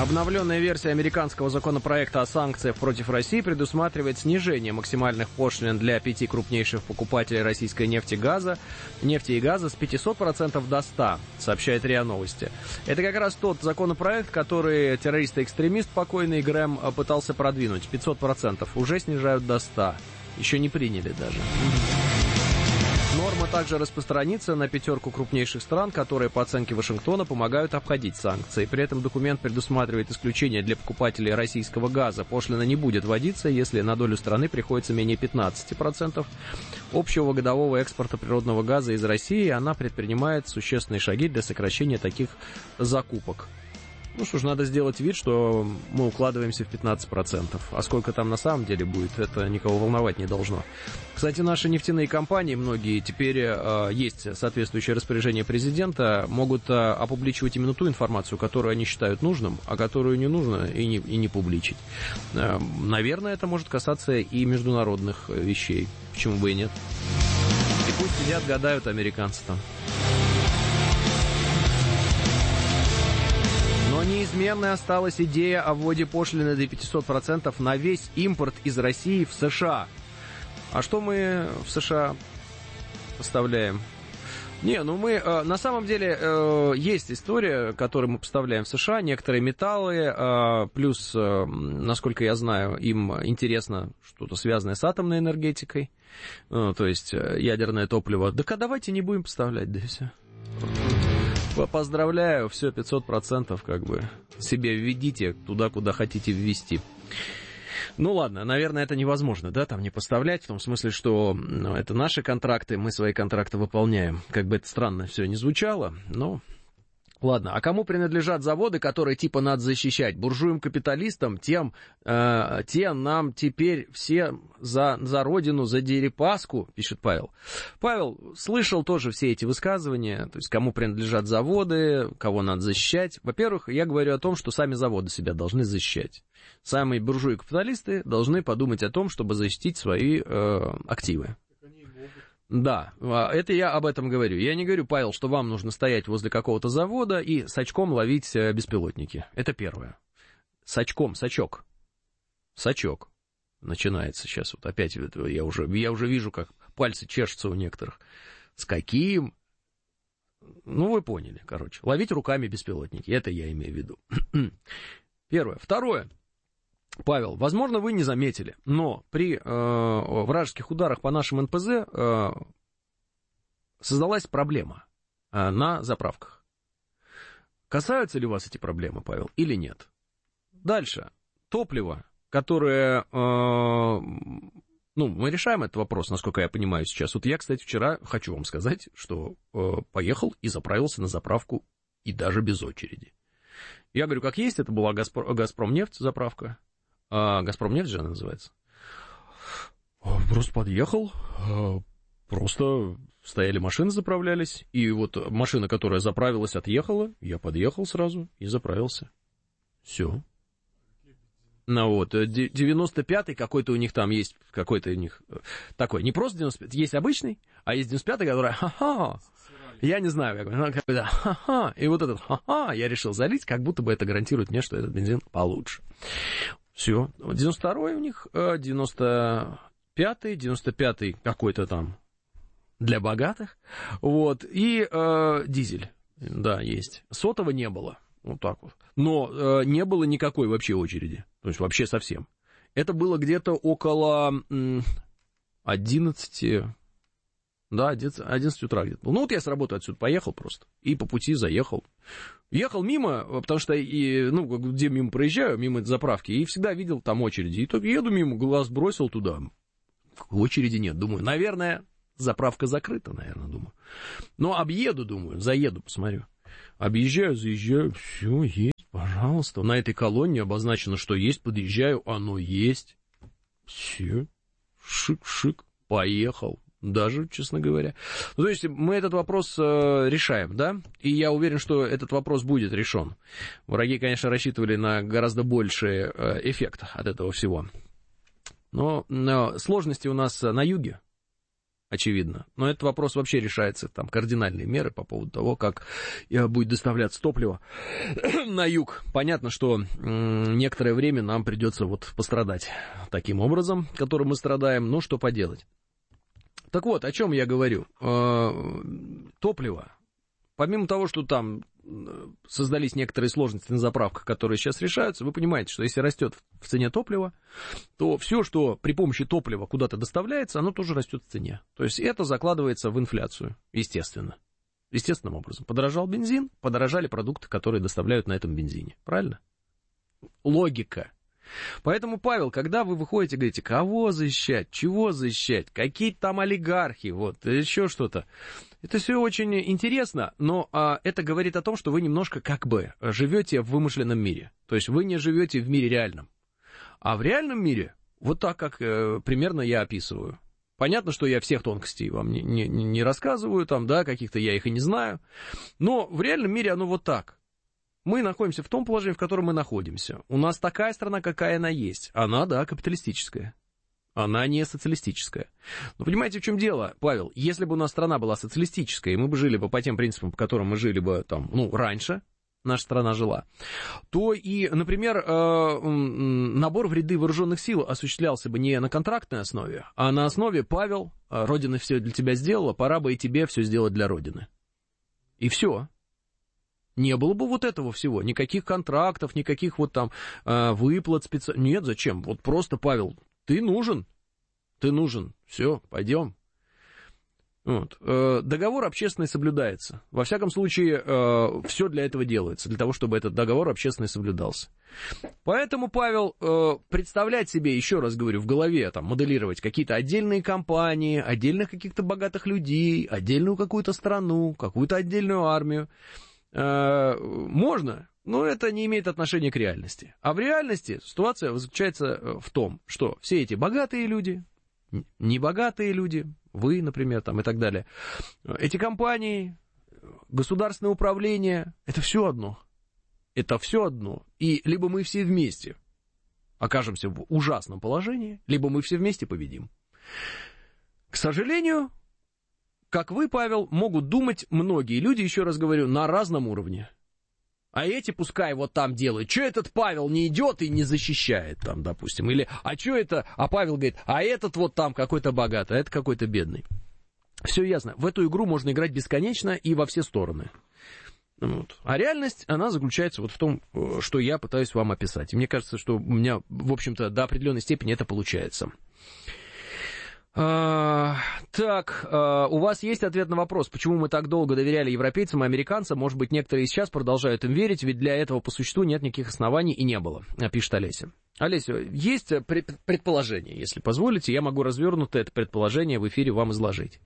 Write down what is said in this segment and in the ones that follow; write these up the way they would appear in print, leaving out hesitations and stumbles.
Обновленная версия американского законопроекта о санкциях против России предусматривает снижение максимальных пошлин для 5 крупнейших покупателей российской нефти и газа с 500% до 100%, сообщает РИА Новости. Это как раз тот законопроект, который террорист-экстремист покойный Грэм пытался продвинуть. 500% уже снижают до 100%. Еще не приняли даже. Норма также распространится на 5 крупнейших стран, которые, по оценке Вашингтона, помогают обходить санкции. При этом документ предусматривает исключение для покупателей российского газа. Пошлина не будет вводиться, если на долю страны приходится менее 15% общего годового экспорта природного газа из России. Она предпринимает существенные шаги для сокращения таких закупок. Ну что ж, надо сделать вид, что мы укладываемся в 15%. А сколько там на самом деле будет, это никого волновать не должно. Кстати, наши нефтяные компании, многие теперь есть соответствующее распоряжение президента, могут опубличивать именно ту информацию, которую они считают нужным, а которую не нужно и не публичить. Наверное, это может касаться и международных вещей. Почему бы и нет? И пусть сидят, гадают американцы там. Но неизменной осталась идея о вводе пошлины до 500% на весь импорт из России в США. А что мы в США поставляем? Не, ну мы, на самом деле, есть история, которую мы поставляем в США, некоторые металлы, плюс, насколько я знаю, им интересно что-то связанное с атомной энергетикой, то есть ядерное топливо. Так давайте не будем поставлять, да и все. Поздравляю, все, 500% как бы себе введите туда, куда хотите ввести. Ну ладно, наверное, это невозможно, да, там не поставлять, в том смысле, что это наши контракты, мы свои контракты выполняем. Как бы это странно все не звучало, но... Ладно, а кому принадлежат заводы, которые типа надо защищать? Буржуям-капиталистам, те нам теперь все за родину, за Дерипаску, пишет Павел. Павел слышал тоже все эти высказывания, то есть кому принадлежат заводы, кого надо защищать. Во-первых, я говорю о том, что сами заводы себя должны защищать. Сами буржуи-капиталисты должны подумать о том, чтобы защитить свои активы. Да, это я об этом говорю. Я не говорю, Павел, что вам нужно стоять возле какого-то завода и с очком ловить беспилотники. Это первое. С очком, сачок. Сачок. Начинается сейчас. Вот опять я уже вижу, как пальцы чешутся у некоторых. С каким? Ну, вы поняли, короче. Ловить руками беспилотники. Это я имею в виду. Первое. Второе. Павел, возможно, вы не заметили, но при вражеских ударах по нашим НПЗ создалась проблема на заправках. Касаются ли вас эти проблемы, Павел, или нет? Дальше. Топливо, которое... мы решаем этот вопрос, насколько я понимаю сейчас. Вот я, кстати, вчера хочу вам сказать, что поехал и заправился на заправку, и даже без очереди. Я говорю, как есть, это была «Газпромнефть» заправка. «Газпромнефть» же она называется. Просто подъехал, просто стояли машины, заправлялись, и вот машина, которая заправилась, отъехала, я подъехал сразу и заправился. Все. Ну вот, 95-й какой-то у них там есть, какой-то у них такой, не просто 95-й, есть обычный, а есть 95-й, который ха-ха, я не знаю, как ха-ха, и вот этот ха-ха я решил залить, как будто бы это гарантирует мне, что этот бензин получше. Все, 92-й у них, 95-й какой-то там для богатых, вот, и дизель, да, есть, сотого не было, вот так вот, но не было никакой вообще очереди, то есть вообще совсем, это было где-то около 11, да, 11 утра где-то был. Ну, вот я с работы отсюда поехал просто, и по пути заехал. Ехал мимо, потому что, где мимо проезжаю, мимо этой заправки, и всегда видел там очереди. И только еду мимо, глаз бросил туда, очереди нет. Думаю, наверное, заправка закрыта, думаю. Но объеду, думаю, заеду, посмотрю. Объезжаю, заезжаю, все, есть, пожалуйста. На этой колонне обозначено, что есть, подъезжаю, оно есть. Все, шик-шик, поехал. Даже, честно говоря. То есть мы этот вопрос решаем, да? И я уверен, что этот вопрос будет решен. Враги, конечно, рассчитывали на гораздо больший эффект от этого всего. Но сложности у нас на юге. очевидно. Но этот вопрос вообще решается, там, кардинальные меры по поводу того, как будет доставляться топливо на юг. Понятно, что некоторое время нам придется вот пострадать таким образом, которым мы страдаем, но что поделать. Так вот, о чем я говорю. Топливо. Помимо того, что там создались некоторые сложности на заправках, которые сейчас решаются, вы понимаете, что если растет в цене топлива, то все, что при помощи топлива куда-то доставляется, оно тоже растет в цене. То есть это закладывается в инфляцию, естественно. Естественным образом. Подорожал бензин, подорожали продукты, которые доставляют на этом бензине. Правильно? Логика. Поэтому, Павел, когда вы выходите и говорите, кого защищать, чего защищать, какие-то там олигархи, вот, еще что-то, это все очень интересно, но это говорит о том, что вы немножко как бы живете в вымышленном мире. То есть вы не живете в мире реальном. А в реальном мире, вот так, как примерно я описываю. Понятно, что я всех тонкостей вам не рассказываю, там, да, каких-то я их и не знаю, но в реальном мире оно вот так. Мы находимся в том положении, в котором мы находимся. У нас такая страна, какая она есть. Она, да, капиталистическая. Она не социалистическая. Но понимаете, в чем дело, Павел? Если бы у нас страна была социалистическая, и мы бы жили бы по тем принципам, по которым мы жили бы там, раньше, наша страна жила, то и, например, набор в ряды вооруженных сил осуществлялся бы не на контрактной основе, а на основе, Павел, Родина все для тебя сделала, пора бы и тебе все сделать для Родины. И все. Не было бы вот этого всего, никаких контрактов, никаких вот там выплат специальных. Нет, зачем? Вот просто, Павел, ты нужен, все, пойдем. Вот. Договор общественный соблюдается. Во всяком случае, все для этого делается, для того, чтобы этот договор общественный соблюдался. Поэтому, Павел, представлять себе, еще раз говорю, в голове, там, моделировать какие-то отдельные компании, отдельных каких-то богатых людей, отдельную какую-то страну, какую-то отдельную армию, можно, но это не имеет отношения к реальности. А в реальности ситуация заключается в том, что все эти богатые люди, небогатые люди, вы, например, там и так далее, эти компании, государственное управление, это все одно. Это все одно. И либо мы все вместе окажемся в ужасном положении, либо мы все вместе победим. К сожалению, как вы, Павел, могут думать многие люди, еще раз говорю, на разном уровне. А эти пускай вот там делают. Что этот Павел не идет и не защищает там, допустим. Или, а что это, а Павел говорит, а этот вот там какой-то богатый, а это какой-то бедный. Все ясно. В эту игру можно играть бесконечно и во все стороны. Вот. А реальность, она заключается вот в том, что я пытаюсь вам описать. И мне кажется, что у меня, в общем-то, до определенной степени это получается. Так, у вас есть ответ на вопрос, почему мы так долго доверяли европейцам и американцам? Может быть, некоторые сейчас продолжают им верить, ведь для этого по существу нет никаких оснований и не было, пишет Олеся. Олеся, есть предположение, если позволите, я могу развернуто это предположение в эфире вам изложить.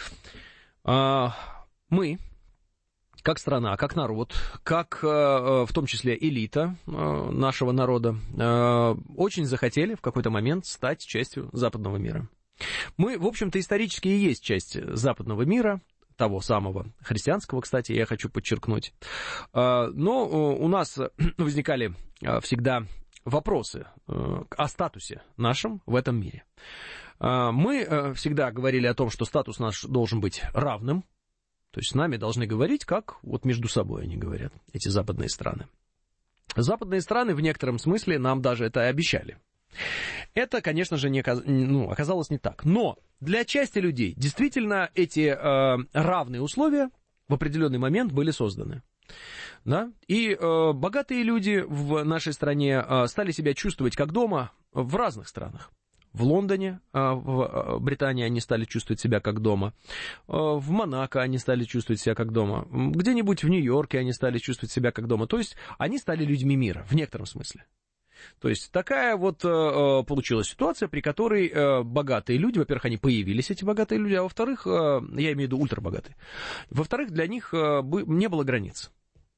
Мы, как страна, как народ, как в том числе элита нашего народа, очень захотели в какой-то момент стать частью западного мира. Мы, в общем-то, исторически и есть часть западного мира, того самого христианского, кстати, я хочу подчеркнуть. Но у нас возникали всегда вопросы о статусе нашем в этом мире. Мы всегда говорили о том, что статус наш должен быть равным, то есть с нами должны говорить, как вот между собой они говорят, эти западные страны. Западные страны в некотором смысле нам даже это и обещали. Это, конечно же, оказалось не так. Но для части людей действительно эти равные условия в определенный момент были созданы. Да? И богатые люди в нашей стране стали себя чувствовать как дома в разных странах. В Лондоне, в Британии они стали чувствовать себя как дома. В Монако они стали чувствовать себя как дома. Где-нибудь в Нью-Йорке они стали чувствовать себя как дома. То есть они стали людьми мира в некотором смысле. То есть такая вот получилась ситуация, при которой богатые люди, во-первых, они появились, эти богатые люди, а во-вторых, я имею в виду ультрабогатые, во-вторых, для них не было границ.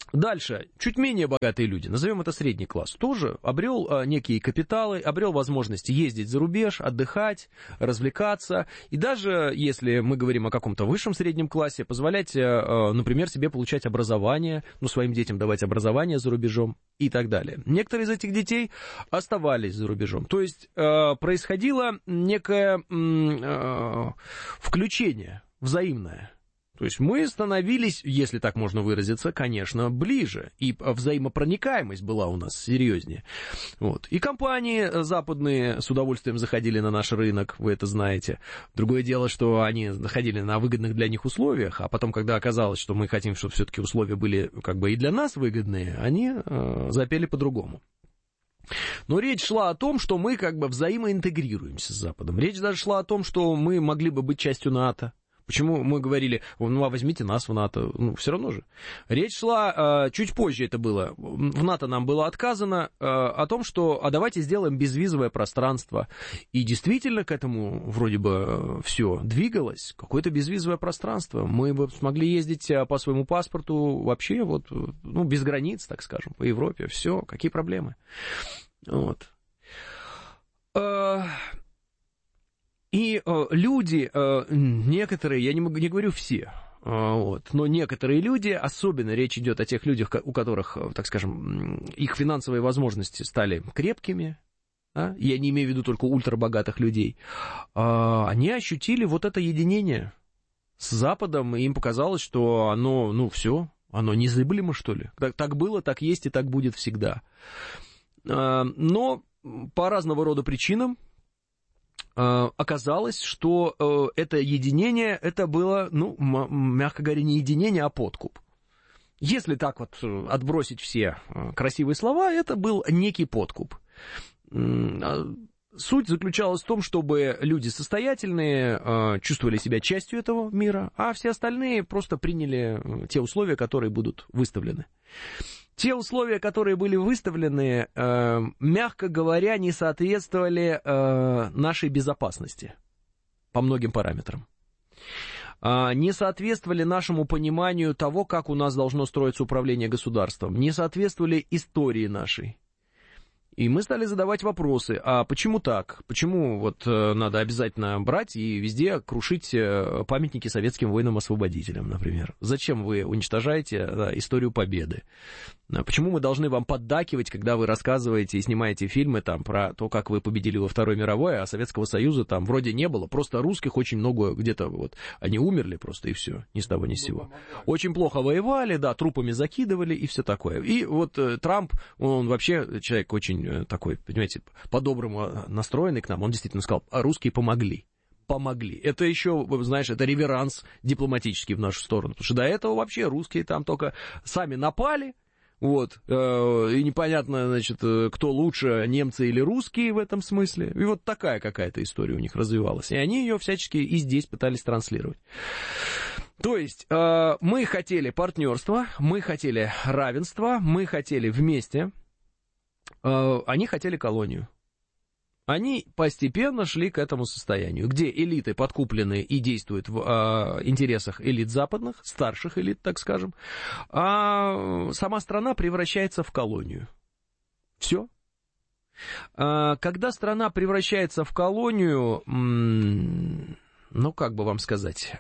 Дальше, чуть менее богатые люди, назовем это средний класс, тоже обрел некие капиталы, обрел возможность ездить за рубеж, отдыхать, развлекаться. И даже если мы говорим о каком-то высшем среднем классе, позволять, например, себе получать образование, своим детям давать образование за рубежом и так далее. Некоторые из этих детей оставались за рубежом. То есть происходило некое включение взаимное. То есть мы становились, если так можно выразиться, конечно, ближе. И взаимопроникаемость была у нас серьезнее. Вот. И компании западные с удовольствием заходили на наш рынок, вы это знаете. Другое дело, что они заходили на выгодных для них условиях, а потом, когда оказалось, что мы хотим, чтобы все-таки условия были как бы и для нас выгодные, они запели по-другому. Но речь шла о том, что мы как бы взаимоинтегрируемся с Западом. Речь даже шла о том, что мы могли бы быть частью НАТО. Почему мы говорили, возьмите нас в НАТО, все равно же. Речь шла, чуть позже это было, в НАТО нам было отказано, о том, что, давайте сделаем безвизовое пространство. И действительно к этому вроде бы все двигалось, какое-то безвизовое пространство. Мы бы смогли ездить по своему паспорту вообще без границ, так скажем, по Европе, все, какие проблемы. Вот. И люди, некоторые, я не говорю все, но некоторые люди, особенно речь идет о тех людях, у которых, так скажем, их финансовые возможности стали крепкими, я не имею в виду только ультрабогатых людей, они ощутили вот это единение с Западом, и им показалось, что оно, все, оно незыблемо, что ли. Так было, так есть и так будет всегда. Но по разного рода причинам оказалось, что это единение, это было, мягко говоря, не единение, а подкуп. Если так отбросить все красивые слова, это был некий подкуп. Суть заключалась в том, чтобы люди состоятельные чувствовали себя частью этого мира, а все остальные просто приняли те условия, которые будут выставлены. Те условия, которые были выставлены, мягко говоря, не соответствовали нашей безопасности по многим параметрам. Не соответствовали нашему пониманию того, как у нас должно строиться управление государством, не соответствовали истории нашей. И мы стали задавать вопросы, а почему так? Почему надо обязательно брать и везде крушить памятники советским воинам-освободителям, например? Зачем вы уничтожаете историю Победы? Почему мы должны вам поддакивать, когда вы рассказываете и снимаете фильмы про то, как вы победили во Второй мировой, а Советского Союза там вроде не было, просто русских очень много где-то они умерли просто и все, ни с того ни с сего. Очень плохо воевали, трупами закидывали и все такое. И Трамп, он вообще человек очень такой, понимаете, по-доброму настроенный к нам, он действительно сказал, русские помогли. Это еще, знаешь, это реверанс дипломатический в нашу сторону, потому что до этого вообще русские там только сами напали, и непонятно, значит, кто лучше, немцы или русские в этом смысле, и такая какая-то история у них развивалась, и они ее всячески и здесь пытались транслировать. То есть мы хотели партнерства, мы хотели равенства, мы хотели вместе. Они хотели колонию. Они постепенно шли к этому состоянию, где элиты подкуплены и действуют в интересах элит западных, старших элит, так скажем, а сама страна превращается в колонию. Все. Когда страна превращается в колонию, как бы вам сказать,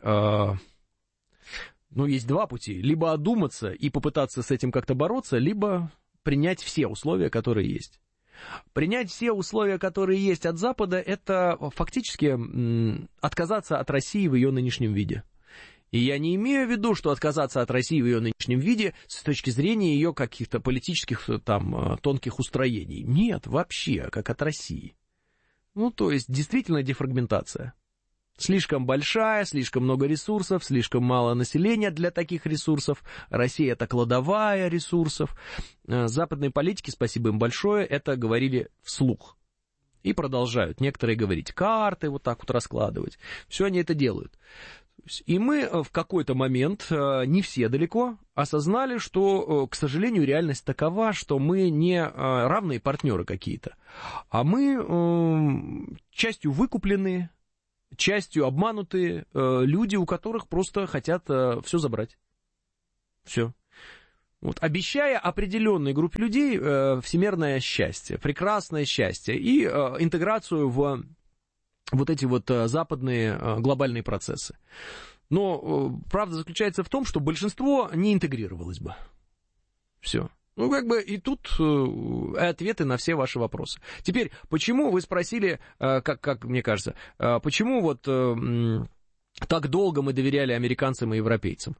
есть два пути. Либо одуматься и попытаться с этим как-то бороться, либо принять все условия, которые есть. Принять все условия, которые есть от Запада, это фактически отказаться от России в ее нынешнем виде. И я не имею в виду, что отказаться от России в ее нынешнем виде с точки зрения ее каких-то политических тонких устроений. Нет, вообще, как от России. То есть, действительно дефрагментация. Слишком большая, слишком много ресурсов, слишком мало населения для таких ресурсов. Россия — это кладовая ресурсов. Западные политики, спасибо им большое, это говорили вслух. И продолжают некоторые говорить, карты так раскладывать. Все они это делают. И мы в какой-то момент, не все далеко, осознали, что, к сожалению, реальность такова, что мы не равные партнеры какие-то, а мы частью выкупленные, частью обманутые люди, у которых просто хотят все забрать. Все. Вот, обещая определенной группе людей всемирное счастье, прекрасное счастье и интеграцию в вот эти вот западные глобальные процессы. Но правда заключается в том, что большинство не интегрировалось бы. Все. Ну, как бы и тут ответы на все ваши вопросы. Теперь, почему вы спросили, как мне кажется, почему вот так долго мы доверяли американцам и европейцам?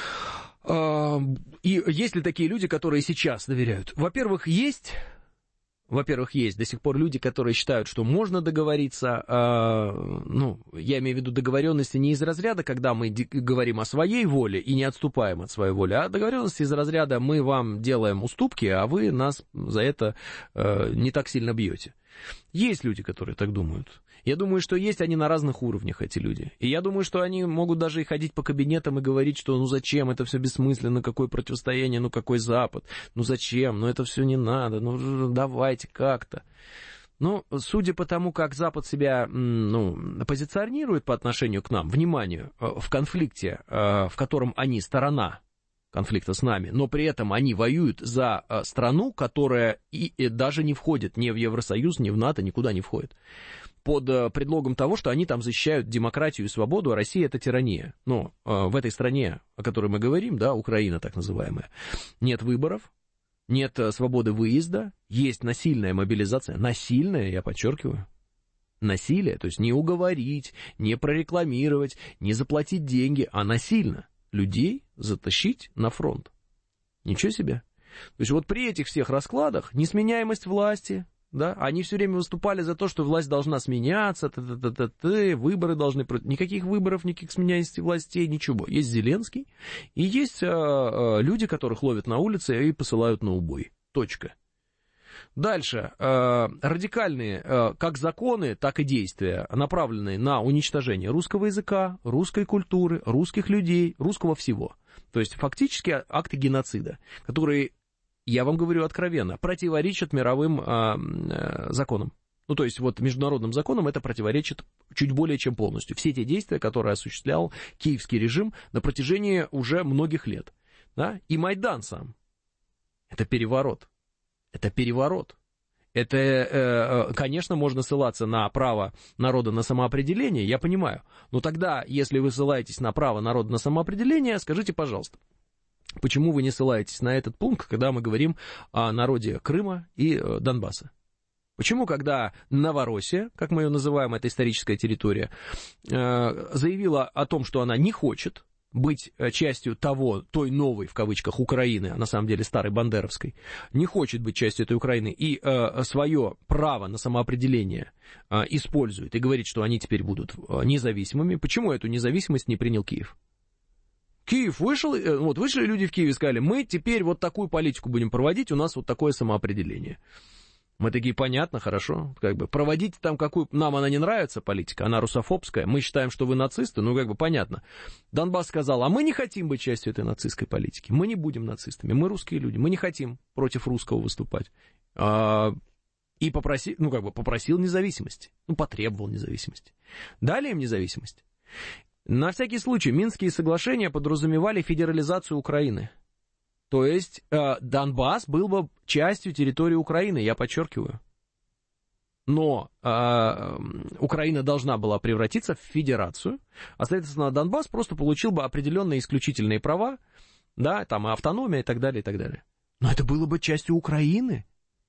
И есть ли такие люди, которые сейчас доверяют? Во-первых, есть до сих пор люди, которые считают, что можно договориться, я имею в виду договоренности не из разряда, когда мы говорим о своей воле и не отступаем от своей воли, а договоренности из разряда мы вам делаем уступки, а вы нас за это не так сильно бьете. Есть люди, которые так думают. Я думаю, что есть они на разных уровнях, эти люди. И я думаю, что они могут даже и ходить по кабинетам и говорить, что ну зачем, это все бессмысленно, какое противостояние, ну какой Запад, ну зачем, ну это все не надо, ну давайте как-то. Но судя по тому, как Запад себя позиционирует по отношению к нам, вниманию, в конфликте, в котором они сторона конфликта с нами, но при этом они воюют за страну, которая и даже не входит ни в Евросоюз, ни в НАТО, никуда не входит. Под предлогом того, что они там защищают демократию и свободу, а Россия — это тирания. Но в этой стране, о которой мы говорим, да, Украина так называемая, нет выборов, нет свободы выезда, есть насильная мобилизация. Насильная, я подчеркиваю. Насилие, то есть не уговорить, не прорекламировать, не заплатить деньги, а насильно людей затащить на фронт. Ничего себе. То есть вот при этих всех раскладах несменяемость власти, да, они все время выступали за то, что власть должна сменяться, выборы должны... Никаких выборов, никаких сменяемости властей, ничего. Есть Зеленский, и есть люди, которых ловят на улице и посылают на убой. Точка. Дальше. Радикальные как законы, так и действия, направленные на уничтожение русского языка, русской культуры, русских людей, русского всего. То есть фактически акты геноцида, которые... Я вам говорю откровенно, противоречат мировым законам. Ну, то есть, вот международным законам это противоречит чуть более чем полностью. Все те действия, которые осуществлял киевский режим на протяжении уже многих лет. Да? И Майдан сам. Это переворот. Это переворот. Это, конечно, можно ссылаться на право народа на самоопределение, я понимаю. Но тогда, если вы ссылаетесь на право народа на самоопределение, скажите, пожалуйста, почему вы не ссылаетесь на этот пункт, когда мы говорим о народе Крыма и Донбасса? Почему, когда Новороссия, как мы ее называем, это историческая территория, заявила о том, что она не хочет быть частью той новой, в кавычках, Украины, а на самом деле старой бандеровской, не хочет быть частью этой Украины и свое право на самоопределение использует и говорит, что они теперь будут независимыми, почему эту независимость не принял Киев? Киев вышли люди в Киеве и сказали, мы теперь вот такую политику будем проводить, у нас вот такое самоопределение. Мы такие, понятно, хорошо, как бы, проводите там какую, нам она не нравится, политика, она русофобская, мы считаем, что вы нацисты, ну, как бы, понятно. Донбасс сказал, а мы не хотим быть частью этой нацистской политики, мы не будем нацистами, мы русские люди, мы не хотим против русского выступать. И попросил независимости, потребовал независимости. Дали им независимость. На всякий случай, Минские соглашения подразумевали федерализацию Украины. То есть Донбасс был бы частью территории Украины, я подчеркиваю. Но Украина должна была превратиться в федерацию, а, следовательно, Донбасс просто получил бы определенные исключительные права, да, там и автономия и так далее, и так далее. Но это было бы частью Украины.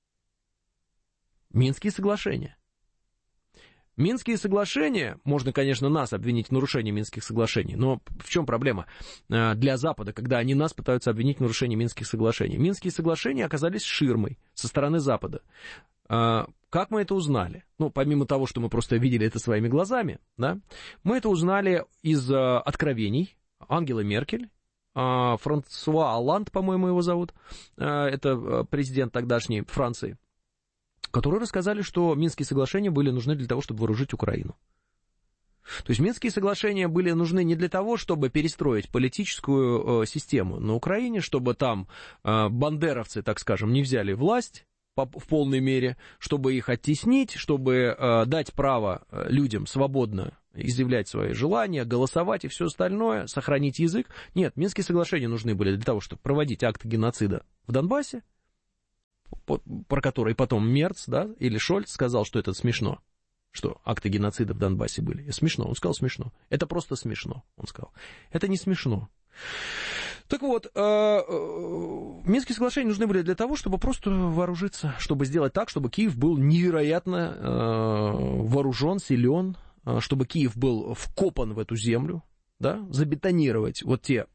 Минские соглашения. Минские соглашения, можно, конечно, нас обвинить в нарушении Минских соглашений, но в чем проблема для Запада, когда они нас пытаются обвинить в нарушении Минских соглашений? Минские соглашения оказались ширмой со стороны Запада. Как мы это узнали? Помимо того, что мы просто видели это своими глазами, да, мы это узнали из откровений Ангелы Меркель, Франсуа Олланд, по-моему, его зовут, это президент тогдашней Франции, которые рассказали, что Минские соглашения были нужны для того, чтобы вооружить Украину. То есть Минские соглашения были нужны не для того, чтобы перестроить политическую систему на Украине, чтобы там бандеровцы, так скажем, не взяли власть в полной мере, чтобы их оттеснить, чтобы дать право людям свободно изъявлять свои желания, голосовать и все остальное, сохранить язык. Нет, Минские соглашения нужны были для того, чтобы проводить акты геноцида в Донбассе, про который потом Мерц, да, или Шольц сказал, что это смешно, что акты геноцида в Донбассе были. Смешно, он сказал смешно. Это просто смешно, он сказал. Это не смешно. Так вот, Минские соглашения нужны были для того, чтобы просто вооружиться, чтобы сделать так, чтобы Киев был невероятно вооружен, силен, чтобы Киев был вкопан в эту землю, да, забетонировать вот те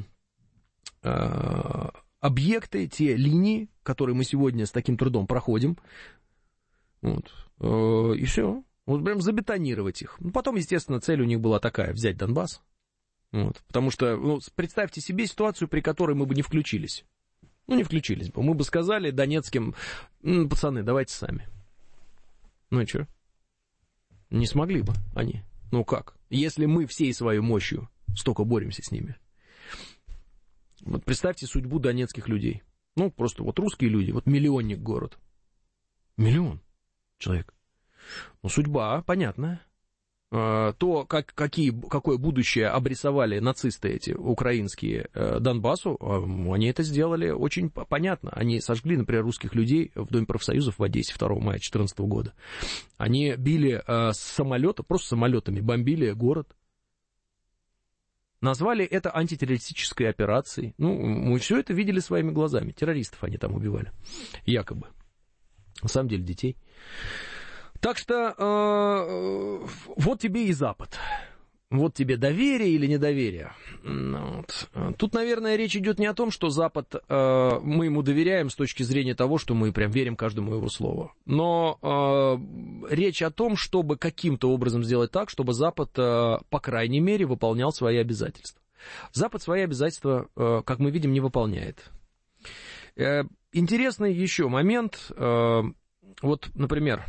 объекты, те линии, которые мы сегодня с таким трудом проходим, вот, и все, вот прям забетонировать их. Ну, потом, естественно, цель у них была такая, взять Донбасс, вот, потому что, ну, представьте себе ситуацию, при которой мы бы не включились, ну, не включились бы, мы бы сказали донецким, пацаны, давайте сами, ну и что, не смогли бы они, ну как, если мы всей своей мощью столько боремся с ними. Вот представьте судьбу донецких людей. Ну, просто вот русские люди, вот миллионник город. Миллион человек. Ну, судьба понятная. То, какое будущее обрисовали нацисты эти украинские Донбассу, они это сделали очень понятно. Они сожгли, например, русских людей в Доме профсоюзов в Одессе 2 мая 2014 года. Они били с самолета, просто самолетами бомбили город. Назвали это антитеррористической операцией. Ну, мы все это видели своими глазами. Террористов они там убивали. Якобы. На самом деле детей. Так что вот тебе и Запад. Вот тебе доверие или недоверие. Вот. Тут, наверное, речь идет не о том, что Запад, мы ему доверяем с точки зрения того, что мы прям верим каждому его слову. Но речь о том, чтобы каким-то образом сделать так, чтобы Запад, по крайней мере, выполнял свои обязательства. Запад свои обязательства, как мы видим, не выполняет. Интересный еще момент. Вот, например,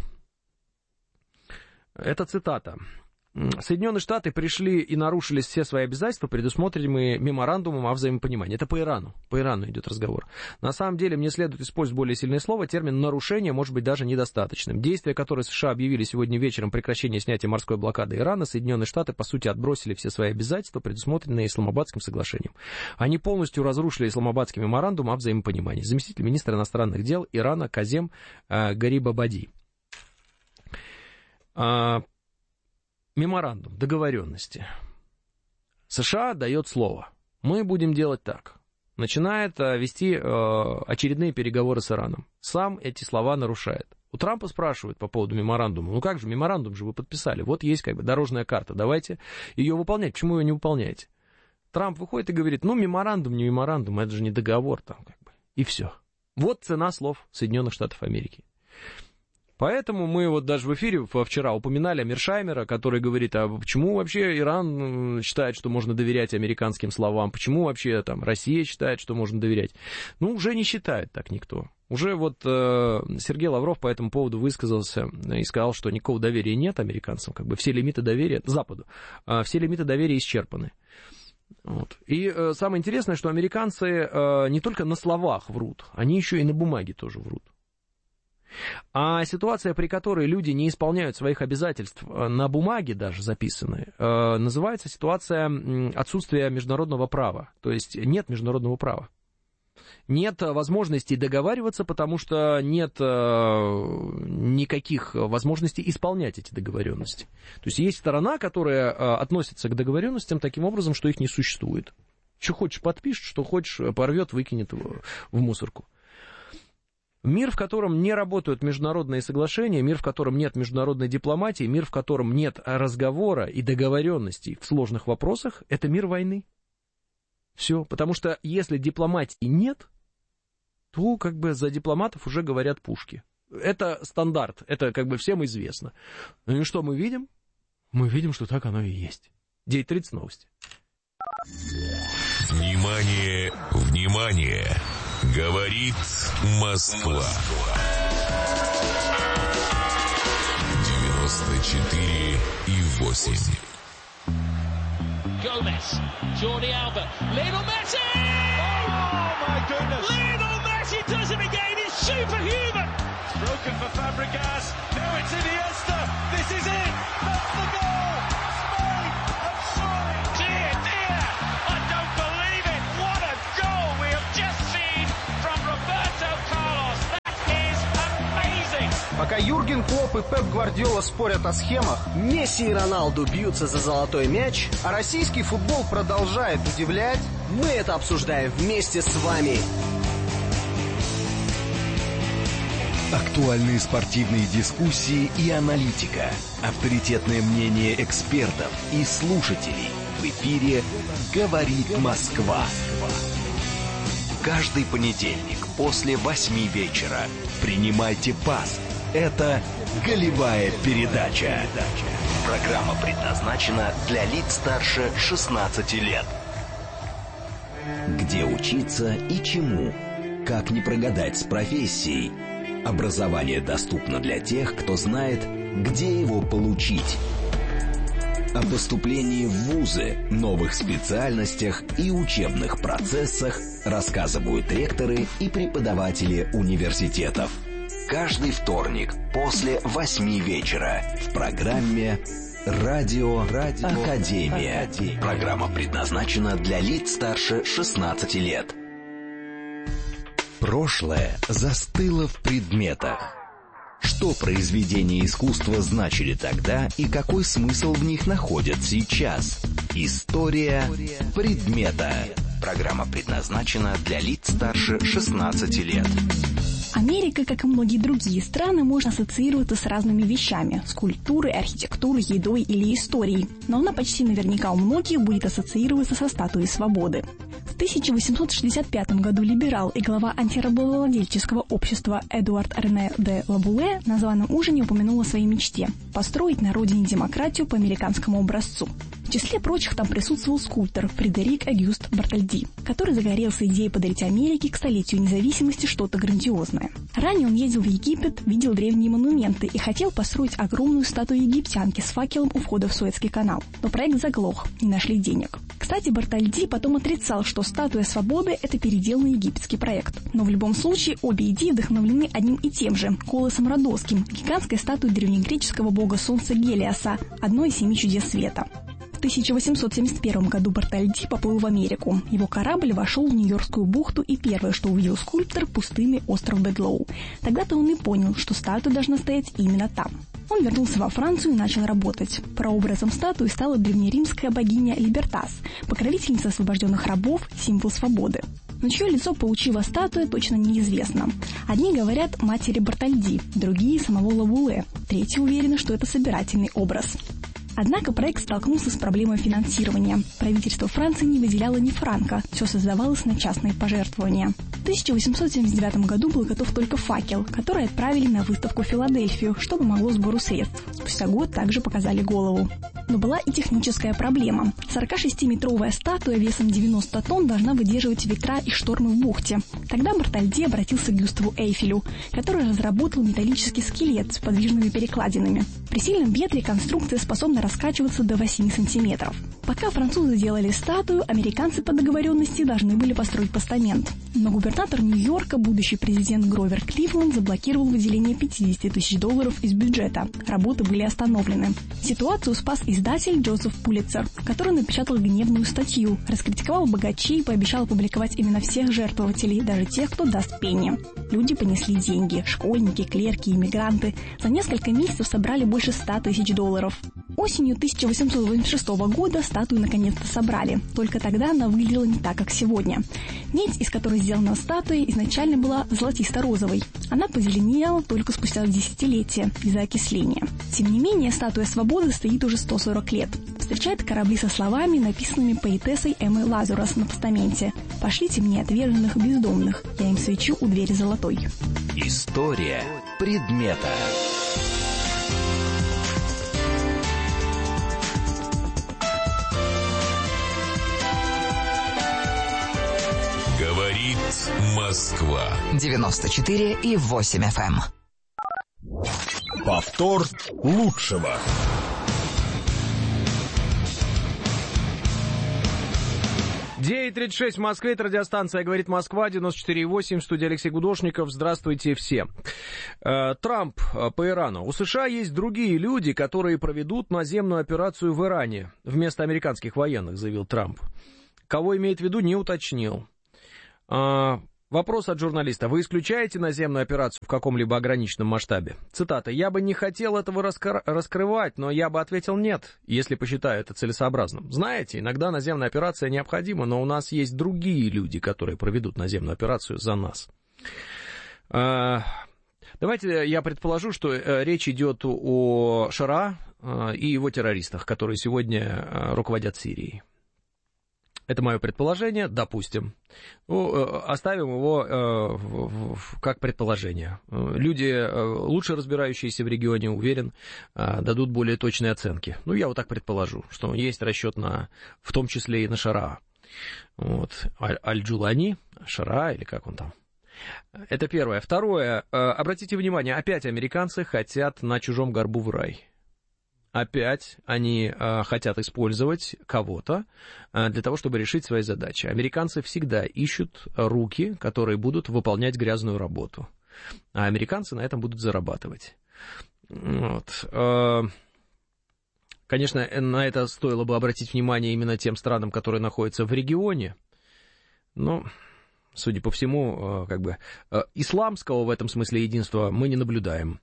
это цитата. Соединенные Штаты пришли и нарушили все свои обязательства, предусмотренные меморандумом о взаимопонимании. Это по Ирану. По Ирану идет разговор. На самом деле, мне следует использовать более сильное слово. Термин «нарушение» может быть даже недостаточным. Действия, которые США объявили сегодня вечером прекращение снятия морской блокады Ирана, Соединенные Штаты, по сути, отбросили все свои обязательства, предусмотренные Исламабадским соглашением. Они полностью разрушили Исламабадский меморандум о взаимопонимании. Заместитель министра иностранных дел Ирана Казем Гарибабади. Меморандум, договоренности. США дает слово. Мы будем делать так. Начинает вести очередные переговоры с Ираном. Сам эти слова нарушает. У Трампа спрашивают по поводу меморандума. Ну как же, меморандум же вы подписали. Вот есть как бы дорожная карта. Давайте ее выполнять. Почему ее не выполняете? Трамп выходит и говорит, ну меморандум, не меморандум, это же не договор там как бы. И все. Вот цена слов Соединенных Штатов Америки. Поэтому мы вот даже в эфире вчера упоминали Мершаймера, который говорит, а почему вообще Иран считает, что можно доверять американским словам, почему вообще там Россия считает, что можно доверять. Ну, уже не считает так никто. Уже вот Сергей Лавров по этому поводу высказался и сказал, что никакого доверия нет американцам, как бы все лимиты доверия, Западу, все лимиты доверия исчерпаны. Вот. И самое интересное, что американцы не только на словах врут, они еще и на бумаге тоже врут. А ситуация, при которой люди не исполняют своих обязательств на бумаге даже записанные, называется ситуация отсутствия международного права. То есть нет международного права. Нет возможности договариваться, потому что нет никаких возможностей исполнять эти договоренности. То есть есть сторона, которая относится к договоренностям таким образом, что их не существует. Что хочешь подпишет, что хочешь порвет, выкинет в мусорку. Мир, в котором не работают международные соглашения, мир, в котором нет международной дипломатии, мир, в котором нет разговора и договоренностей в сложных вопросах, это мир войны. Все, потому что если дипломатии нет, то как бы за дипломатов уже говорят пушки. Это стандарт, это как бы всем известно. Ну и что мы видим? Мы видим, что так оно и есть. 9:30 новости. Внимание, внимание! Говорит Москва. 94,8. Gomez, Jordi Alba, Lionel Messi! Oh my goodness! Lionel Messi does it again, he's superhuman! It's broken for Fabregas, now it's Iniesta, this is it, that's the goal! Пока Юрген Клопп и Пеп Гвардиола спорят о схемах, Месси и Роналду бьются за золотой мяч, а российский футбол продолжает удивлять, мы это обсуждаем вместе с вами. Актуальные спортивные дискуссии и аналитика. Авторитетное мнение экспертов и слушателей. В эфире «Говорит Москва». Каждый понедельник после 8 вечера. Принимайте пас. Это «Голевая передача». Программа предназначена для лиц старше 16 лет. Где учиться и чему? Как не прогадать с профессией? Образование доступно для тех, кто знает, где его получить. О поступлении в вузы, новых специальностях и учебных процессах рассказывают ректоры и преподаватели университетов. Каждый вторник после 8 вечера в программе «Радио Академия». Программа предназначена для лиц старше 16 лет. Прошлое застыло в предметах. Что произведения искусства значили тогда и какой смысл в них находят сейчас? История предмета. Программа предназначена для лиц старше 16 лет. Америка, как и многие другие страны, может ассоциироваться с разными вещами – с культурой, архитектурой, едой или историей. Но она почти наверняка у многих будет ассоциироваться со статуей свободы. В 1865 году либерал и глава антирабовладельческого общества Эдуард Рене де Лабуле на званом ужине упомянул о своей мечте – построить на родине демократию по американскому образцу. В числе прочих там присутствовал скульптор Фредерик Огюст Бартольди, который загорелся идеей подарить Америке к столетию независимости что-то грандиозное. Ранее он ездил в Египет, видел древние монументы и хотел построить огромную статую египтянки с факелом у входа в Суэцкий канал. Но проект заглох, не нашли денег. Кстати, Бартольди потом отрицал, что статуя свободы – это переделанный египетский проект. Но в любом случае обе идеи вдохновлены одним и тем же – Колосом Родосским, гигантской статуей древнегреческого бога солнца Гелиоса, одной из 7 чудес света. В 1871 году Бартольди поплыл в Америку. Его корабль вошел в Нью-Йоркскую бухту, и первое, что увидел скульптор – пустынный остров Бедлоу. Тогда-то он и понял, что статуя должна стоять именно там. Он вернулся во Францию и начал работать. Прообразом статуи стала древнеримская богиня Либертас, покровительница освобожденных рабов, символ свободы. Но чье лицо получила статуя, точно неизвестно. Одни говорят матери Бартольди, другие – самого Лабуле, третьи уверены, что это собирательный образ. Однако проект столкнулся с проблемой финансирования. Правительство Франции не выделяло ни франка, все создавалось на частные пожертвования. В 1879 году был готов только факел, который отправили на выставку в Филадельфию, что помогло сбору средств. Спустя год также показали голову. Но была и техническая проблема. 46-метровая статуя весом 90 тонн должна выдерживать ветра и штормы в бухте. Тогда Бартольди обратился к Гюставу Эйфелю, который разработал металлический скелет с подвижными перекладинами. При сильном ветре конструкция способна раскачиваться до 8 сантиметров. Пока французы делали статую, американцы по договоренности должны были построить постамент. Но губернатор Нью-Йорка, будущий президент Гровер Кливленд, заблокировал выделение $50 тысяч из бюджета. Работы были остановлены. Ситуацию спас издатель Джозеф Пулитцер, который напечатал гневную статью, раскритиковал богачей и пообещал опубликовать именно всех жертвователей, даже тех, кто даст пенни. Люди понесли деньги – школьники, клерки, иммигранты. За несколько месяцев собрали больше $100 тысяч. Осенью 1886 года статую наконец-то собрали. Только тогда она выглядела не так, как сегодня. Медь, из которой сделана статуя, изначально была золотисто-розовой. Она позеленела только спустя десятилетия из-за окисления. Тем не менее, статуя свободы стоит уже 140 лет. Встречает корабли со словами, написанными поэтессой Эммой Лазурас на постаменте: «Пошлите мне отверженных бездомных, я им свечу у двери золотой». История предмета. Говорит Москва. 94,8 FM. Повтор лучшего. «9:36 в Москве», это радиостанция «Говорит Москва», 94,8, студия Алексей Гудошников. Здравствуйте все. Трамп по Ирану. У США есть другие люди, которые проведут наземную операцию в Иране вместо американских военных, заявил Трамп. Кого имеет в виду, не уточнил. В Вопрос от журналиста. Вы исключаете наземную операцию в каком-либо ограниченном масштабе? Цитата. «Я бы не хотел этого раскрывать, но я бы ответил нет, если посчитаю это целесообразным. Знаете, иногда наземная операция необходима, но у нас есть другие люди, которые проведут наземную операцию за нас». Давайте я предположу, что речь идет о Шара и его террористах, которые сегодня руководят Сирией. Это мое предположение, допустим. Оставим его как предположение. Люди, лучше разбирающиеся в регионе, уверен, дадут более точные оценки. Я вот так предположу, что есть расчет в том числе и на Шара. Вот. Аль-Джулани, Шара или как он там. Это первое. Второе. Обратите внимание, опять американцы хотят на чужом горбу в рай. Опять они хотят использовать кого-то для того, чтобы решить свои задачи. Американцы всегда ищут руки, которые будут выполнять грязную работу. А американцы на этом будут зарабатывать. Вот. Конечно, на это стоило бы обратить внимание именно тем странам, которые находятся в регионе. Но, судя по всему, исламского в этом смысле единства мы не наблюдаем.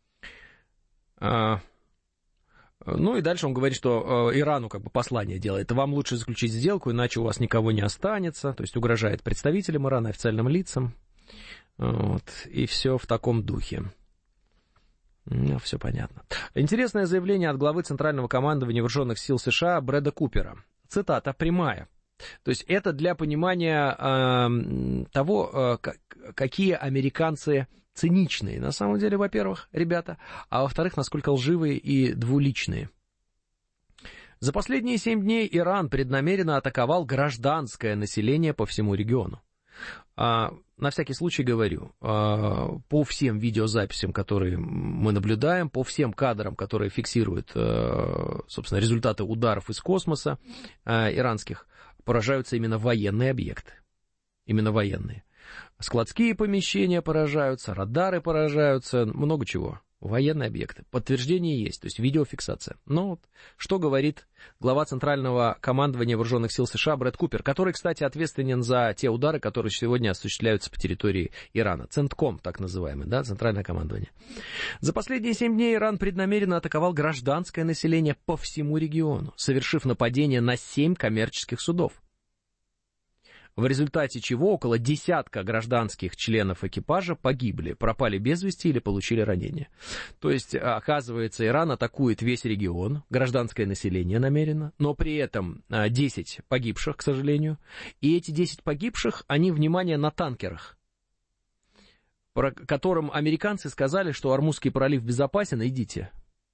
И дальше он говорит, что Ирану послание делает. Вам лучше заключить сделку, иначе у вас никого не останется. То есть угрожает представителям Ирана, официальным лицам. Вот. И все в таком духе. Все понятно. Интересное заявление от главы Центрального командования Вооруженных сил США Брэда Купера. Цитата прямая. То есть это для понимания того, какие американцы циничные, на самом деле, во-первых, ребята, а во-вторых, насколько лживые и двуличные. За последние 7 дней Иран преднамеренно атаковал гражданское население по всему региону. На всякий случай говорю, по всем видеозаписям, которые мы наблюдаем, по всем кадрам, которые фиксируют, собственно, результаты ударов из космоса иранских, поражаются именно военные объекты. Именно военные. Складские помещения поражаются, радары поражаются, много чего. Военные объекты. Подтверждение есть, то есть видеофиксация. Что говорит глава Центрального командования Вооруженных сил США Брэд Купер, который, кстати, ответственен за те удары, которые сегодня осуществляются по территории Ирана. Центком, так называемый, да, Центральное командование. За последние 7 дней Иран преднамеренно атаковал гражданское население по всему региону, совершив нападение на 7 коммерческих судов. В результате чего около десятка гражданских членов экипажа погибли, пропали без вести или получили ранения. То есть, оказывается, Иран атакует весь регион, гражданское население намеренно, но при этом 10 погибших, к сожалению. И эти 10 погибших, они, внимание, на танкерах, про которым американцы сказали, что Ормузский пролив безопасен, идите.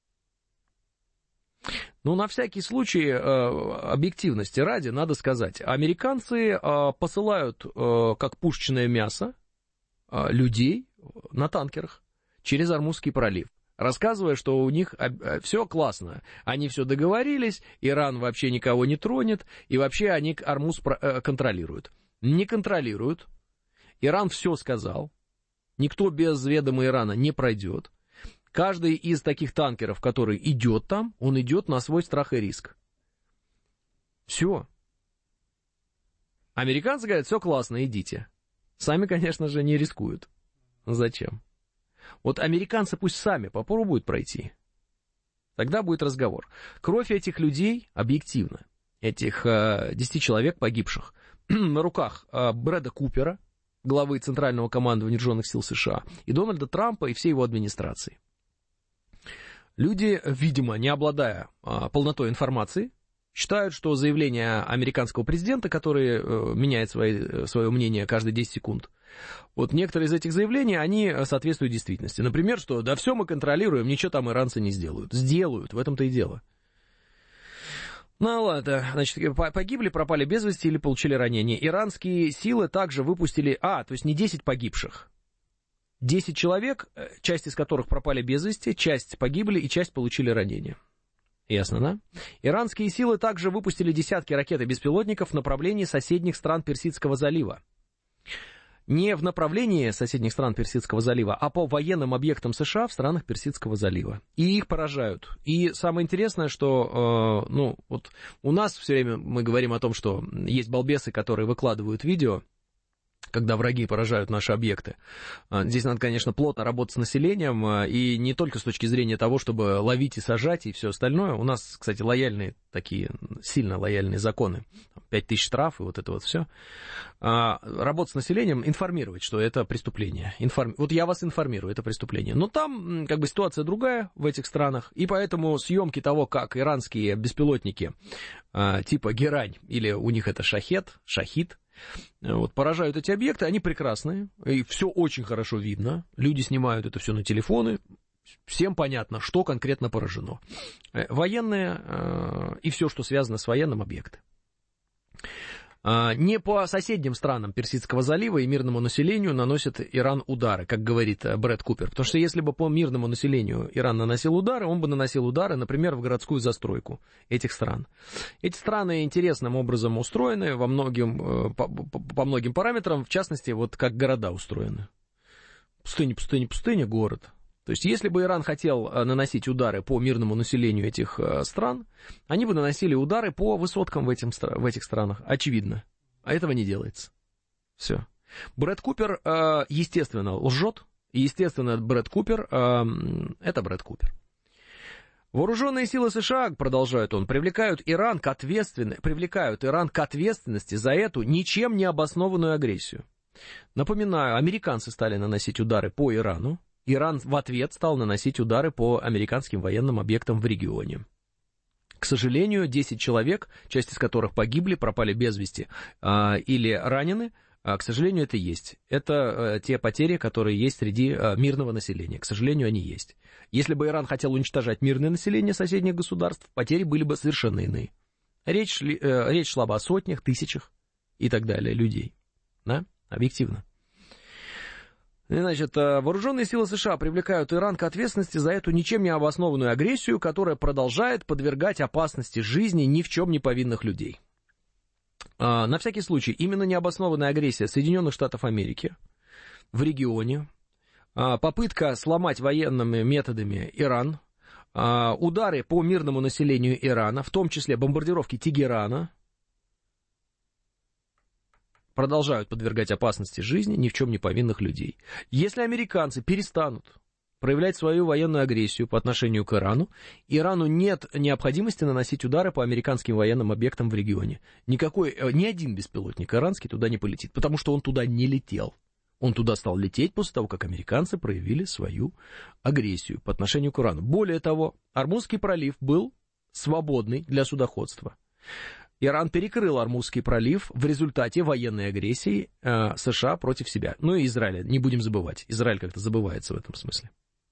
На всякий случай, объективности ради, надо сказать, американцы посылают, как пушечное мясо, людей на танкерах через Ормузский пролив, рассказывая, что у них все классно, они все договорились, Иран вообще никого не тронет, и вообще они Ормуз контролируют. Не контролируют, Иран все сказал, никто без ведома Ирана не пройдет. Каждый из таких танкеров, который идет там, он идет на свой страх и риск. Все. Американцы говорят, все классно, идите. Сами, конечно же, не рискуют. Зачем? Вот американцы пусть сами попробуют пройти. Тогда будет разговор. Кровь этих людей, объективно, этих 10 человек погибших, на руках Брэда Купера, главы Центрального командования Вооруженных сил США, и Дональда Трампа, и всей его администрации. Люди, видимо, не обладая полнотой информации, считают, что заявление американского президента, который меняет свое мнение каждые 10 секунд, вот некоторые из этих заявлений, они соответствуют действительности. Например, что да все мы контролируем, ничего там иранцы не сделают. Сделают, в этом-то и дело. Ладно, значит, погибли, пропали без вести или получили ранения. Иранские силы также выпустили, то есть не 10 погибших. 10 человек, часть из которых пропали без вести, часть погибли и часть получили ранения. Ясно, да? Иранские силы также выпустили десятки ракет и беспилотников в направлении соседних стран Персидского залива. Не в направлении соседних стран Персидского залива, а по военным объектам США в странах Персидского залива. И их поражают. И самое интересное, что вот у нас все время мы говорим о том, что есть балбесы, которые выкладывают видео, когда враги поражают наши объекты. Здесь надо, конечно, плотно работать с населением, и не только с точки зрения того, чтобы ловить и сажать, и все остальное. У нас, кстати, лояльные такие, сильно лояльные законы. 5000 штраф и вот это вот все. Работать с населением, информировать, что это преступление. Вот я вас информирую, это преступление. Но там, как бы, ситуация другая в этих странах, и поэтому съемки того, как иранские беспилотники типа Герань, или у них это Шахид, вот, поражают эти объекты, они прекрасные, и все очень хорошо видно, люди снимают это все на телефоны, всем понятно, что конкретно поражено. Военные и все, что связано с военным объектом. Не по соседним странам Персидского залива и мирному населению наносит Иран удары, как говорит Брэд Купер. Потому что если бы по мирному населению Иран наносил удары, он бы наносил удары, например, в городскую застройку этих стран. Эти страны интересным образом устроены по многим параметрам, в частности, вот как города устроены. Пустыня, город. То есть, если бы Иран хотел наносить удары по мирному населению этих стран, они бы наносили удары по высоткам в этих странах, очевидно. А этого не делается. Все. Брэд Купер, естественно, лжет. И, естественно, Брэд Купер, это Брэд Купер. Вооруженные силы США, продолжает он, привлекают Иран к ответственности за эту ничем не обоснованную агрессию. Напоминаю, американцы стали наносить удары по Ирану. Иран в ответ стал наносить удары по американским военным объектам в регионе. К сожалению, 10 человек, часть из которых погибли, пропали без вести или ранены, к сожалению, это есть. Это те потери, которые есть среди мирного населения. К сожалению, они есть. Если бы Иран хотел уничтожать мирное население соседних государств, потери были бы совершенно иные. Речь шла бы о сотнях, тысячах и так далее людей. Да? Объективно. Значит, вооруженные силы США привлекают Иран к ответственности за эту ничем не обоснованную агрессию, которая продолжает подвергать опасности жизни ни в чем не повинных людей. На всякий случай, именно необоснованная агрессия Соединенных Штатов Америки в регионе, попытка сломать военными методами Иран, удары по мирному населению Ирана, в том числе бомбардировки Тегерана, продолжают подвергать опасности жизни ни в чем не повинных людей. Если американцы перестанут проявлять свою военную агрессию по отношению к Ирану, Ирану нет необходимости наносить удары по американским военным объектам в регионе. Ни один беспилотник иранский туда не полетит, потому что он туда не летел. Он туда стал лететь после того, как американцы проявили свою агрессию по отношению к Ирану. Более того, Ормузский пролив был свободный для судоходства. Иран перекрыл Ормузский пролив в результате военной агрессии США против себя. Ну и Израиля, не будем забывать. Израиль как-то забывается в этом смысле.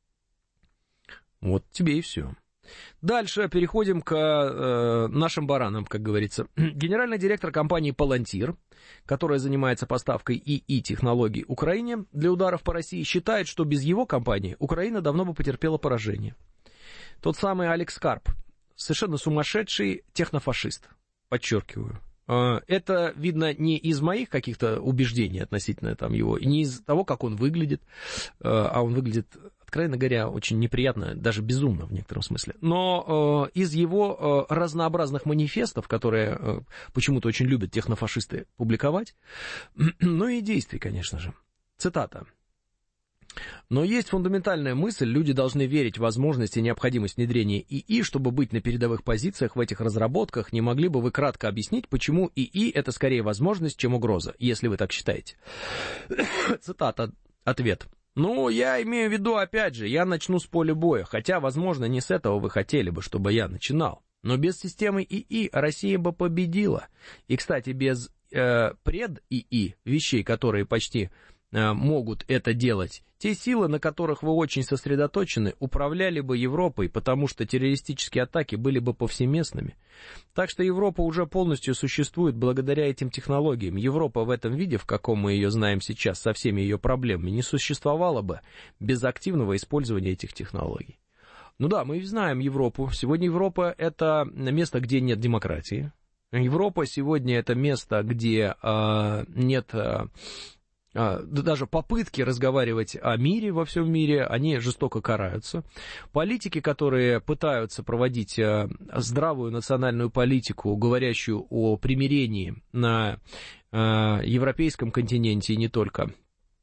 Вот тебе и все. Дальше переходим к нашим баранам, как говорится. Генеральный директор компании Palantir, которая занимается поставкой ИИ-технологий Украине для ударов по России, считает, что без его компании Украина давно бы потерпела поражение. Тот самый Алекс Карп, совершенно сумасшедший технофашист. Подчеркиваю. Это видно не из моих каких-то убеждений относительно там его, и не из того, как он выглядит, а он выглядит, откровенно говоря, очень неприятно, даже безумно в некотором смысле, но из его разнообразных манифестов, которые почему-то очень любят технофашисты публиковать, ну и действий, конечно же. Цитата. Но есть фундаментальная мысль, люди должны верить в возможность и необходимость внедрения ИИ, чтобы быть на передовых позициях в этих разработках. Не могли бы вы кратко объяснить, почему ИИ это скорее возможность, чем угроза, если вы так считаете? Цитата, ответ. Ну, я имею в виду, опять же, я начну с поля боя, хотя, возможно, не с этого вы хотели бы, чтобы я начинал. Но без системы ИИ Россия бы победила. И, кстати, без пред-ИИ, вещей, которые почти могут это делать, те силы, на которых вы очень сосредоточены, управляли бы Европой, потому что террористические атаки были бы повсеместными. Так что Европа уже полностью существует благодаря этим технологиям. Европа в этом виде, в каком мы ее знаем сейчас, со всеми ее проблемами, не существовала бы без активного использования этих технологий. Ну да, мы знаем Европу. Сегодня Европа — это место, где нет демократии. Европа сегодня — это место, где нет даже попытки разговаривать о мире во всем мире, они жестоко караются. Политики, которые пытаются проводить здравую национальную политику, говорящую о примирении на европейском континенте и не только,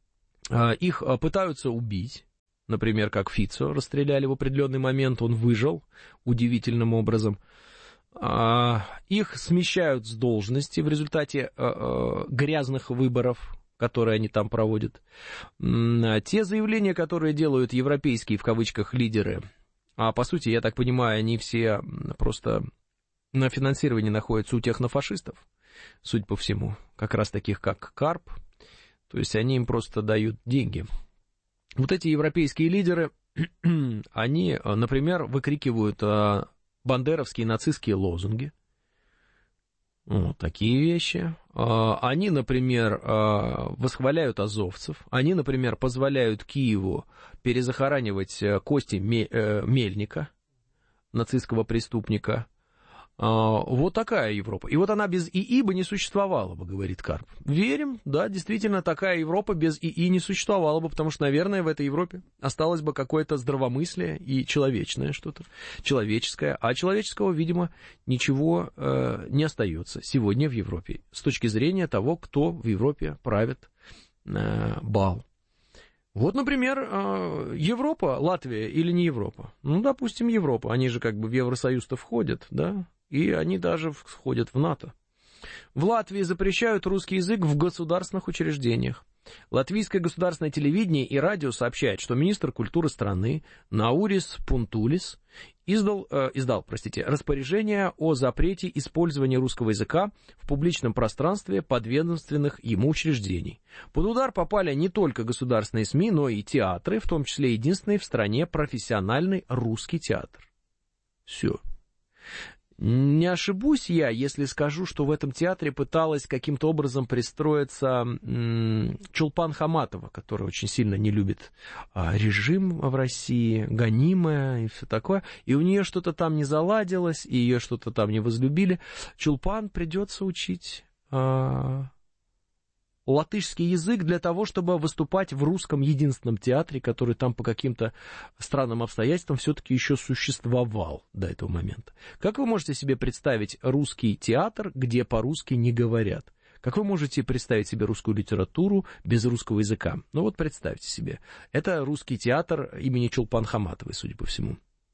их пытаются убить. Например, как Фицо расстреляли в определенный момент, он выжил удивительным образом. Их смещают с должности в результате грязных выборов, которые они там проводят. Те заявления, которые делают европейские, в кавычках, лидеры, а по сути, я так понимаю, они все просто на финансировании находятся у технофашистов, судя по всему, как раз таких, как Карп, то есть они им просто дают деньги. Вот эти европейские лидеры, они, например, выкрикивают бандеровские нацистские лозунги. Вот такие вещи. Они, например, восхваляют азовцев. Они, например, позволяют Киеву перезахоранивать кости Мельника, нацистского преступника. Вот такая Европа. И вот она без ИИ бы не существовала бы, говорит Карп. Верим, да, действительно, такая Европа без ИИ не существовала бы, потому что, наверное, в этой Европе осталось бы какое-то здравомыслие и человечное что-то, человеческое. А человеческого, видимо, ничего не остается сегодня в Европе с точки зрения того, кто в Европе правит бал. Вот, например, Европа, Латвия или не Европа? Ну, допустим, Европа. Они же как бы в Евросоюз-то входят, да? И они даже входят в НАТО. В Латвии запрещают русский язык в государственных учреждениях. Латвийское государственное телевидение и радио сообщает, что министр культуры страны Наурис Пунтулис издал распоряжение о запрете использования русского языка в публичном пространстве подведомственных ему учреждений. Под удар попали не только государственные СМИ, но и театры, в том числе единственный в стране профессиональный русский театр. Все. Не ошибусь я, если скажу, что в этом театре пыталась каким-то образом пристроиться Чулпан Хаматова, которая очень сильно не любит режим в России, гонимая и все такое, и у нее что-то там не заладилось, и ее что-то там не возлюбили. Чулпан придется учить латышский язык для того, чтобы выступать в русском единственном театре, который там по каким-то странным обстоятельствам все-таки еще существовал до этого момента. Как вы можете себе представить русский театр, где по-русски не говорят? Как вы можете представить себе русскую литературу без русского языка? Ну вот представьте себе. Это русский театр имени Чулпан Хаматовой, судя по всему.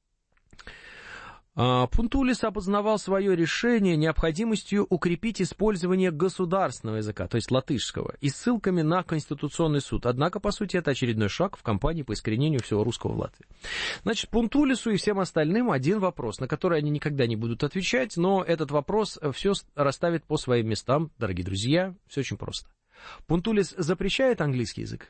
Пунтулис обосновал свое решение необходимостью укрепить использование государственного языка, то есть латышского, и ссылками на Конституционный суд. Однако, по сути, это очередной шаг в кампании по искоренению всего русского в Латвии. Значит, Пунтулису и всем остальным один вопрос, на который они никогда не будут отвечать, но этот вопрос все расставит по своим местам, дорогие друзья, все очень просто. Пунтулис запрещает английский язык?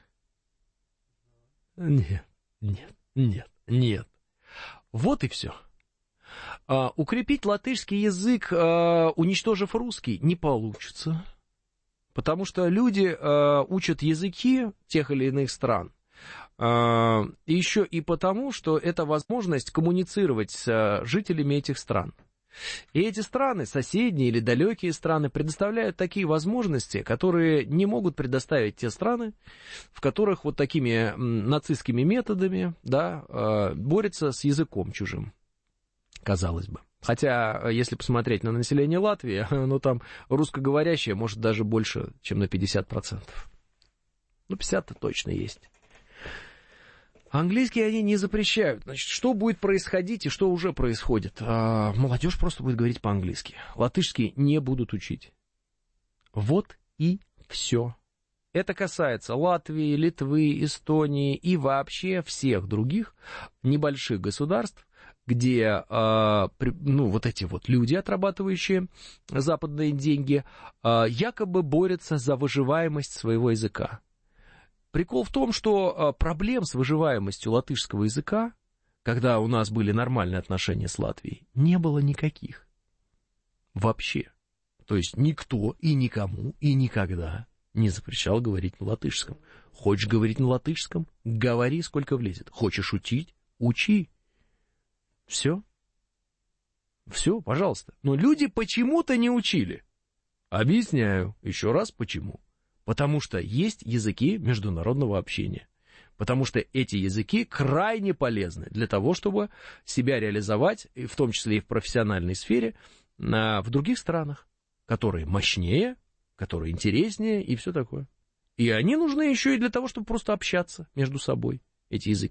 Нет. Вот и все. Укрепить латышский язык, уничтожив русский, не получится. Потому что люди учат языки тех или иных стран. Еще и потому, что это возможность коммуницировать с жителями этих стран. И эти страны, соседние или далекие страны, предоставляют такие возможности, которые не могут предоставить те страны, в которых вот такими нацистскими методами, да, борются с языком чужим. Казалось бы. Хотя, если посмотреть на население Латвии, ну там русскоговорящее может даже больше, чем на 50%. Ну, 50-то точно есть. Английский они не запрещают. Значит, что будет происходить и что уже происходит? Молодежь просто будет говорить по-английски. Латышский не будут учить. Вот и все. Это касается Латвии, Литвы, Эстонии и вообще всех других небольших государств, где, вот эти вот люди, отрабатывающие западные деньги, якобы борются за выживаемость своего языка. Прикол в том, что проблем с выживаемостью латышского языка, когда у нас были нормальные отношения с Латвией, не было никаких. Вообще. То есть никто и никому и никогда не запрещал говорить на латышском. Хочешь говорить на латышском? Говори, сколько влезет. Хочешь учить? Учи. Все, пожалуйста. Но люди почему-то не учили. Объясняю еще раз почему. Потому что есть языки международного общения. Потому что эти языки крайне полезны для того, чтобы себя реализовать, в том числе и в профессиональной сфере, в других странах, которые мощнее, которые интереснее и все такое. И они нужны еще и для того, чтобы просто общаться между собой, эти языки.